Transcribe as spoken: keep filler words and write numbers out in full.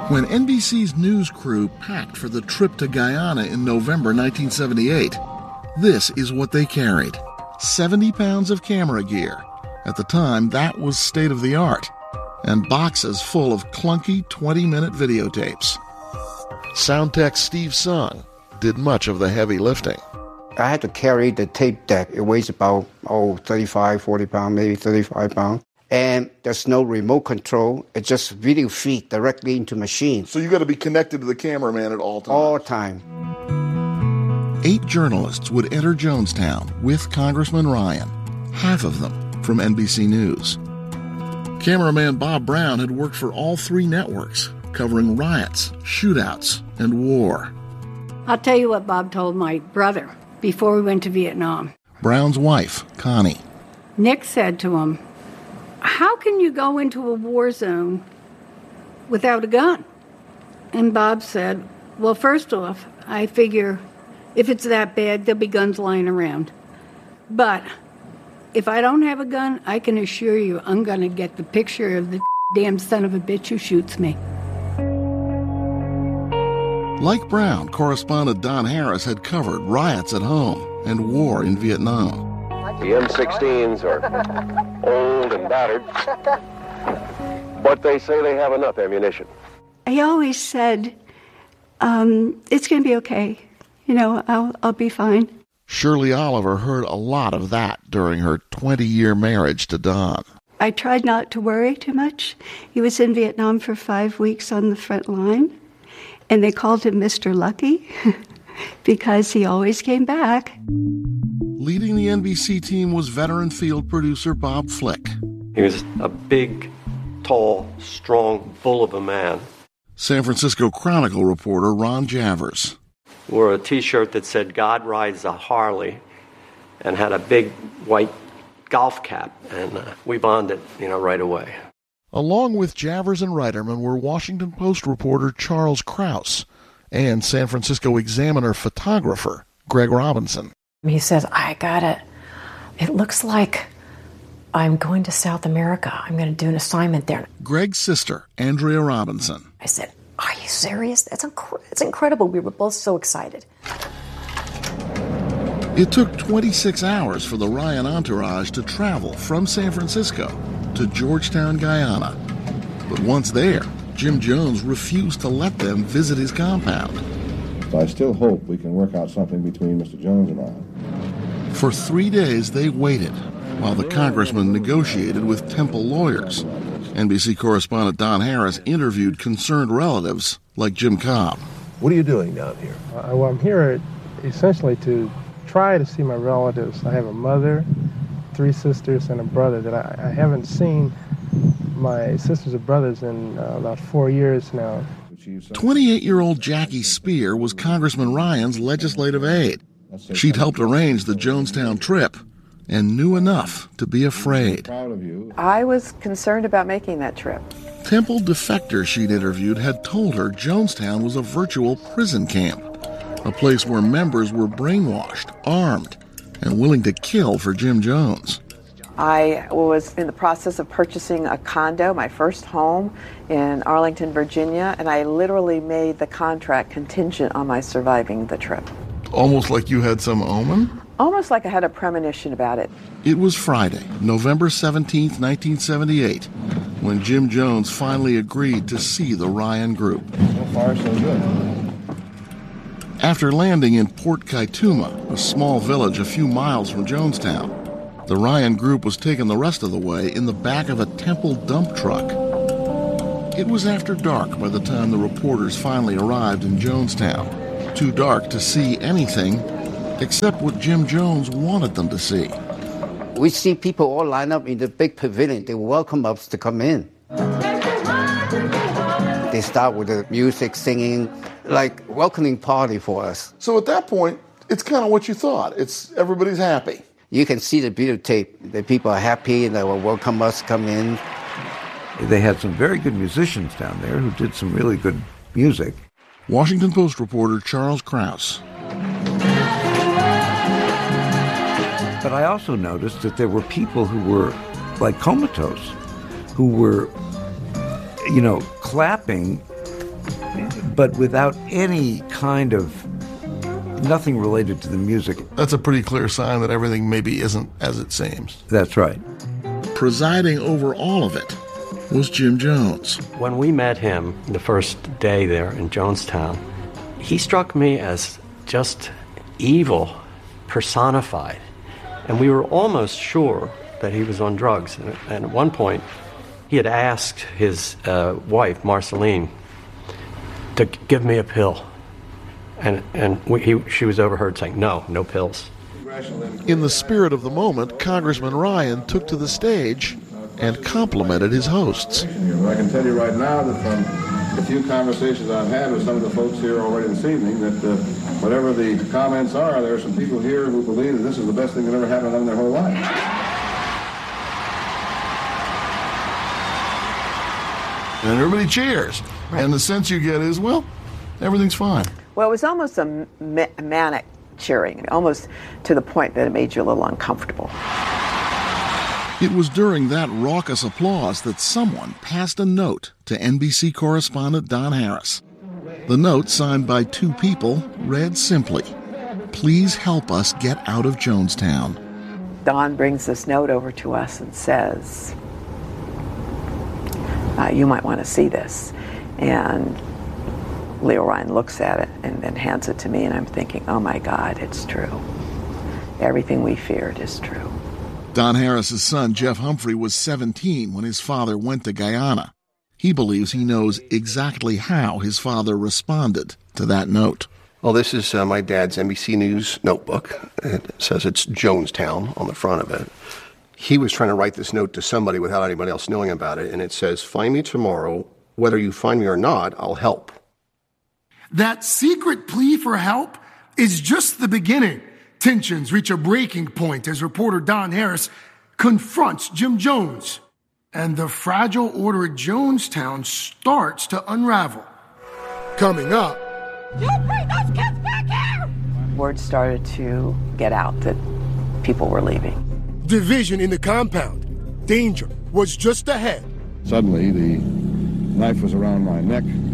When N B C's news crew packed for the trip to Guyana in November nineteen seventy-eight, this is what they carried. seventy pounds of camera gear. At the time, that was state-of-the-art. And boxes full of clunky twenty-minute videotapes. Sound tech Steve Sung did much of the heavy lifting. I had to carry the tape deck. It weighs about, oh, thirty-five, forty pounds, maybe thirty-five pounds. And there's no remote control. It's just video feed directly into machine. So you got to be connected to the cameraman at all times? All time. Eight journalists would enter Jonestown with Congressman Ryan, half of them from N B C News. Cameraman Bob Brown had worked for all three networks, covering riots, shootouts, and war. I'll tell you what Bob told my brother before we went to Vietnam. Brown's wife, Connie. Nick said to him, "How can you go into a war zone without a gun?" And Bob said, "Well, first off, I figure if it's that bad, there'll be guns lying around. But if I don't have a gun, I can assure you I'm going to get the picture of the damn son of a bitch who shoots me." Like Brown, correspondent Don Harris had covered riots at home and war in Vietnam. The M sixteens are old and battered, but they say they have enough ammunition. I always said, um, it's going to be okay. You know, I'll, I'll be fine. Shirley Oliver heard a lot of that during her twenty-year marriage to Don. I tried not to worry too much. He was in Vietnam for five weeks on the front line, and they called him Mister Lucky because he always came back. Leading the N B C team was veteran field producer Bob Flick. He was a big, tall, strong bull of a man. San Francisco Chronicle reporter Ron Javers. Wore a T-shirt that said, "God rides a Harley," and had a big white golf cap, and uh, we bonded, you know, right away. Along with Javers and Reiterman were Washington Post reporter Charles Krause and San Francisco Examiner photographer Greg Robinson. He says, "I got it. It looks like I'm going to South America. I'm going to do an assignment there." Greg's sister, Andrea Robinson. I said, "Are you serious? That's inc- it's incredible." We were both so excited. It took twenty-six hours for the Ryan entourage to travel from San Francisco to Georgetown, Guyana. But once there, Jim Jones refused to let them visit his compound. So I still hope we can work out something between Mister Jones and I. For three days, they waited while the congressman negotiated with Temple lawyers. N B C correspondent Don Harris interviewed concerned relatives like Jim Cobb. What are you doing down here? Uh, well, I'm here essentially to try to see my relatives. I have a mother, three sisters, and a brother that I, I haven't seen my sisters and brothers in uh, about four years now. twenty-eight-year-old Jackie Spear was Congressman Ryan's legislative aide. She'd helped arrange the Jonestown trip and knew enough to be afraid. I was concerned about making that trip. Temple defectors she'd interviewed had told her Jonestown was a virtual prison camp, a place where members were brainwashed, armed, and willing to kill for Jim Jones. I was in the process of purchasing a condo, my first home in Arlington, Virginia, and I literally made the contract contingent on my surviving the trip. Almost like you had some omen? Almost like I had a premonition about it. It was Friday, November seventeenth, nineteen seventy-eight, when Jim Jones finally agreed to see the Ryan group. So far, so good. After landing in Port Kaituma, a small village a few miles from Jonestown, the Ryan group was taken the rest of the way in the back of a Temple dump truck. It was after dark by the time the reporters finally arrived in Jonestown. Too dark to see anything except what Jim Jones wanted them to see. We see people all line up in the big pavilion. They welcome us to come in. They start with the music, singing, like welcoming party for us. So at that point, it's kind of what you thought. It's everybody's happy. You can see the videotape. The people are happy and they will welcome us come in. They had some very good musicians down there who did some really good music. Washington Post reporter Charles Krause. But I also noticed that there were people who were like comatose, who were, you know, clapping but without any kind of, nothing related to the music. That's a pretty clear sign that everything maybe isn't as it seems. That's right. Presiding over all of it was Jim Jones. When we met him the first day there in Jonestown, he struck me as just evil personified. And we were almost sure that he was on drugs. And, and at one point, he had asked his uh, wife, Marceline, to give me a pill. And, and we, he, she was overheard saying, no, no pills. In the spirit of the moment, Congressman Ryan took to the stage and complimented his hosts. I can tell you right now that from the few conversations I've had with some of the folks here already this evening, that uh, whatever the comments are, there are some people here who believe that this is the best thing that ever happened to them in their whole life. And everybody cheers. Right. And the sense you get is, well, everything's fine. Well, it was almost a ma- manic cheering, almost to the point that it made you a little uncomfortable. It was during that raucous applause that someone passed a note to N B C correspondent Don Harris. The note, signed by two people, read simply, "Please help us get out of Jonestown." Don brings this note over to us and says, uh, you might want to see this. And Leo Ryan looks at it and then hands it to me, and I'm thinking, oh my God, it's true. Everything we feared is true. Don Harris's son, Jeff Humphrey, was seventeen when his father went to Guyana. He believes he knows exactly how his father responded to that note. Well, this is uh, my dad's N B C News notebook. It says it's Jonestown on the front of it. He was trying to write this note to somebody without anybody else knowing about it, and it says, "Find me tomorrow. Whether you find me or not, I'll help." That secret plea for help is just the beginning. Tensions reach a breaking point as reporter Don Harris confronts Jim Jones, and the fragile order at Jonestown starts to unravel. Coming up... You bring those kids back here! Word started to get out that people were leaving. Division in the compound. Danger was just ahead. Suddenly, the knife was around my neck.